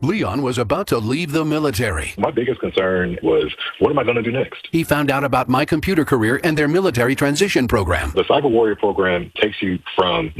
Leon was about to leave the military. My biggest concern was, what am I going to do next? He found out about My Computer Career and their military transition program. The Cyber Warrior program takes you from